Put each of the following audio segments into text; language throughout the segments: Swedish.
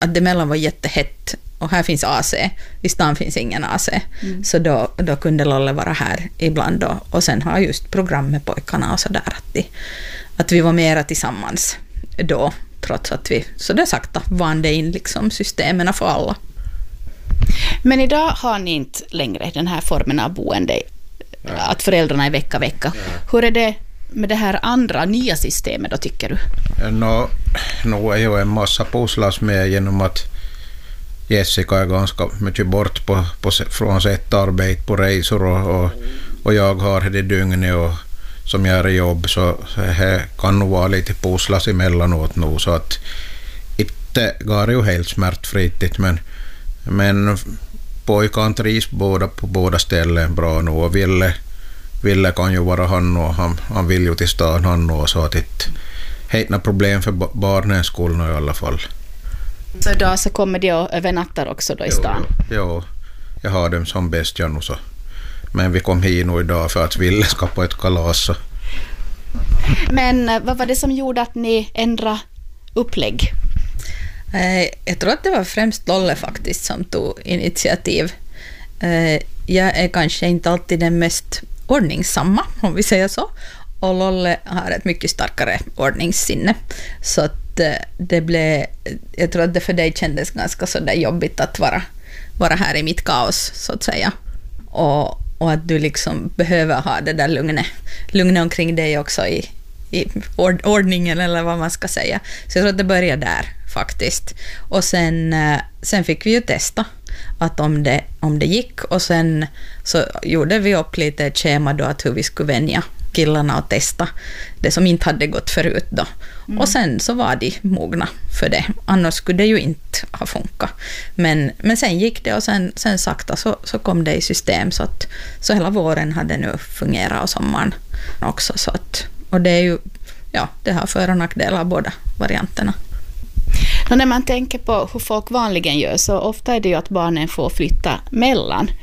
att det mellan var jättehett och här finns AC. I stan finns ingen AC. Så då kunde Lolle vara här ibland då. Och sen har just program med pojkarna och sådär att vi var mera tillsammans då, trots att vi så där sakta vande in liksom systemen för alla. Men idag har ni inte längre den här formen av boende, att föräldrarna är vecka. Hur är det med det här andra nya systemet då, tycker du? Nu är ju en massa pusslas med genom att Jessica är ganska mycket bort från sitt arbete på resor och jag har det dygnet och som jag är i jobb, så det kan nog vara lite pusslas emellanåt nu, så att inte går ju helt smärtfritt, men pojkan trivs på båda ställen bra nu, och Ville kan ju vara han, och han vill ju till stan han, och så att det är inga problem för barnens skull nu i alla fall. Så idag så kommer de och övernattar också då i stan? Jo, jag har dem som bäst jag nu så. Men vi kom hit nu idag för att Ville ska på ett kalas. Så. Men vad var det som gjorde att ni ändrade upplägg? Jag tror att det var främst Lolle faktiskt som tog initiativ. Jag är kanske inte alltid den mest ordningsamma, om vi säger så. Och Lolle har ett mycket starkare ordningssinne. Så att det blev, jag tror att det för dig kändes ganska så där jobbigt att vara här i mitt kaos, så att säga. Och att du liksom behöver ha det där lugnet omkring dig också i ordningen, eller vad man ska säga. Så jag tror att det började där faktiskt. Och sen fick vi ju testa att om det gick, och sen så gjorde vi upp lite ett schema då att hur vi skulle vänja killarna och testa det som inte hade gått förut då. Och sen så var de mogna för det. Annars skulle det ju inte ha funkat. Men sen gick det, och sen sakta så kom det i system, så hela våren hade nu fungerat och sommaren också. Så att, och det är ju, ja, det har för- och nackdelar båda varianterna. Och när man tänker på hur folk vanligen gör, så ofta är det ju att barnen får flytta mellan.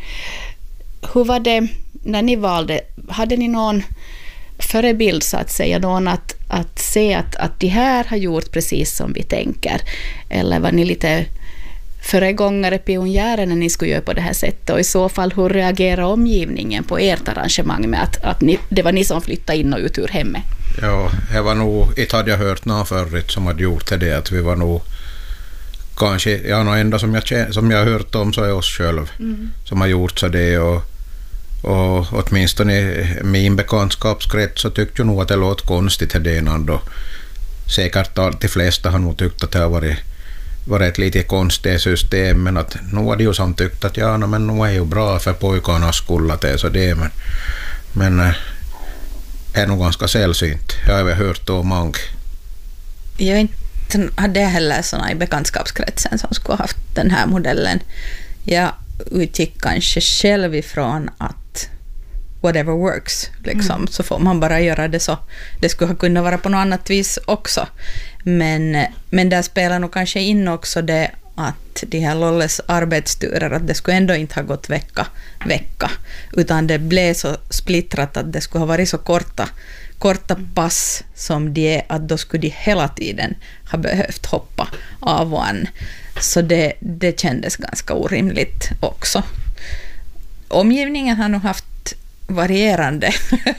Hur var det när ni valde? Hade ni någon förebild, så att säga, någon att se att de här har gjort precis som vi tänker? Eller var ni lite föregångare, pionjärer när ni skulle göra på det här sättet? Och i så fall, hur reagerar omgivningen på ert arrangemang med att det var ni som flyttade in och ut ur hemmet? Ja, det var nog, inte hade jag hört någon förut som hade gjort det, att vi var nog kanske, ja, någon enda som jag har hört om så är oss själv som har gjort så det, och åtminstone i min bekantskapskrets så tyckte jag nog att det låter konstigt det då. Säkert de flesta har nog tyckt att det har varit ett lite konstigt system, men att nu har de ju som tyckt att ja, men nu är ju bra för pojkarnas skull att det är så det, men är nog ganska sällsynt. Jag har hört om många. Jag inte hade heller såna i bekantskapskretsen som skulle ha haft den här modellen. Jag utgick kanske själv ifrån att whatever works, liksom, så får man bara göra det så. Det skulle ha kunnat vara på något annat vis också. Men där spelar nog kanske in också det att de här Lolles arbetsturer, att det skulle ändå inte ha gått vecka, utan det blev så splittrat att det skulle ha varit så korta pass som det är, att då skulle de hela tiden ha behövt hoppa av och an. Så det kändes ganska orimligt också. Omgivningen har nog haft varierande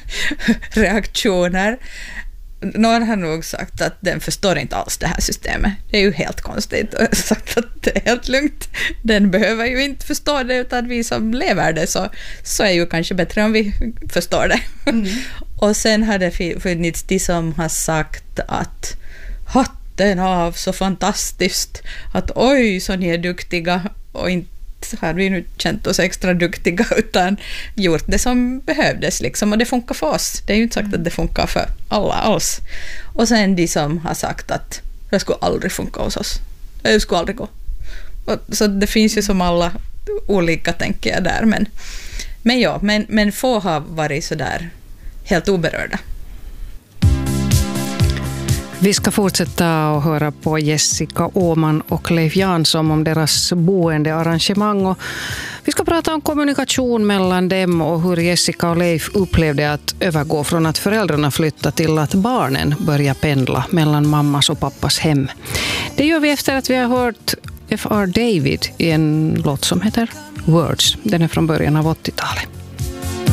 reaktioner. Någon har nog sagt att den förstår inte alls det här systemet. Det är ju helt konstigt. Och jag har sagt att det är helt lugnt. Den behöver ju inte förstå det, utan vi som lever det så är ju kanske bättre om vi förstår det. Och sen har det funnits de som har sagt att hatten av, så fantastiskt, att oj så ni är duktiga, och inte har vi nu känt oss extra duktiga utan gjort det som behövdes liksom, och det funkar för oss. Det är ju inte sagt att det funkar för alla alls. Och sen de som har sagt att det skulle aldrig funka hos oss. Det skulle aldrig gå. Så det finns ju som alla olika, tänker jag där, men få har varit så där helt oberörda. Vi ska fortsätta att höra på Jessica Åman och Leif Jansson om deras boendearrangemang. Och vi ska prata om kommunikation mellan dem och hur Jessica och Leif upplevde att övergå från att föräldrarna flyttade till att barnen börjar pendla mellan mammas och pappas hem. Det gör vi efter att vi har hört F.R. David i en låt som heter Words. Den är från början av 80-talet.